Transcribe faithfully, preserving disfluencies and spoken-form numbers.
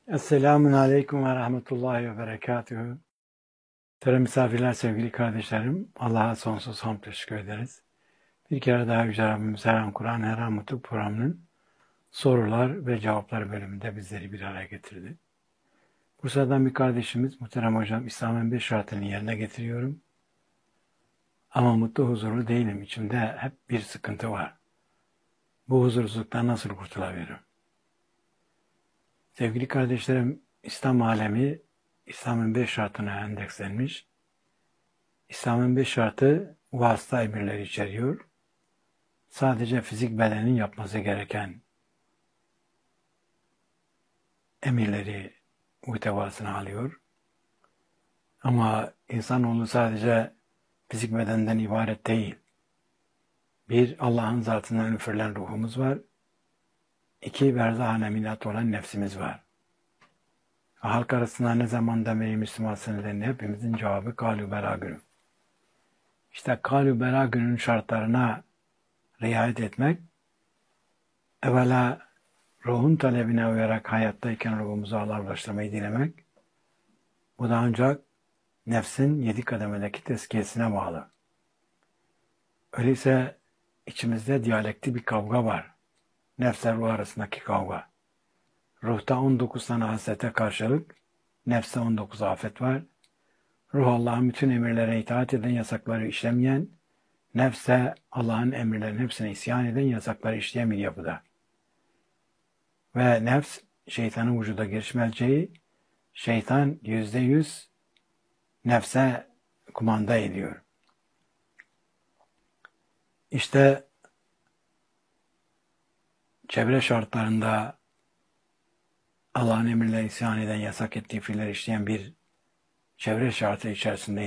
Esselamun Aleyküm ve Rahmetullahi ve Berekatühü. Muhterem misafirler, sevgili kardeşlerim, Allah'a sonsuz hamd teşekkür ederiz. Bir kere daha Yüce Rabbimiz her an Kur'an, her an Mutlu programının sorular ve cevaplar bölümünde bizleri bir araya getirdi. Bursa'dan bir kardeşimiz, muhterem hocam, İslam'ın bir şartını yerine getiriyorum. Ama mutlu, huzurlu değilim. İçimde hep bir sıkıntı var. Bu huzursuzluktan nasıl kurtulabilirim? Sevgili kardeşlerim, İslam alemi İslam'ın beş şartına endekslenmiş. İslam'ın beş şartı vasıta emirleri içeriyor. Sadece fizik bedenin yapması gereken emirleri muhtevasına alıyor. Ama insanoğlu sadece fizik bedenden ibaret değil. Bir, Allah'ın zatından üfürülen ruhumuz var. İki, berzah aleminat olan nefsimiz var. Halk arasında ne zamanda beri Müslümansın dediğinde hepimizin cevabı kâlû belâ günü. İşte kâlû belâ günün şartlarına riayet etmek, evvela ruhun talebine uyarak hayattayken ruhumuzu Allah'laştırmayı dilemek, bu da ancak nefsin yedi kademedeki tezkiyesine bağlı. Öyleyse içimizde diyalektik bir kavga var. Nefsle ruh arasındaki kavga. Ruhta on dokuz tane hasrete karşılık, nefste on dokuz afet var. Ruh Allah'ın bütün emirlerine itaat eden, yasakları işlemeyen, nefse Allah'ın emirlerinin hepsine isyan eden, yasakları işleyen bir yapıda. Ve nefs şeytanın vücuda giriş merceği, şeytan yüzde yüz nefse kumanda ediyor. İşte çevre şartlarında Allah'ın emirlerine isyan eden, yasak ettiği fiiller işleyen bir çevre şartı içerisinde